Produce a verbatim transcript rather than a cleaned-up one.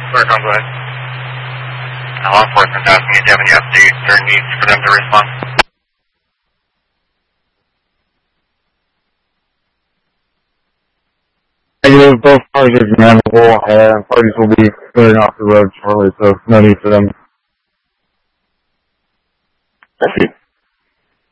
Clear, go ahead. Now, law enforcement asking if you have any updates or needs for them to respond. Negative, both cars are examinable, and parties will be clearing off the road shortly, so no need for them. Thank you.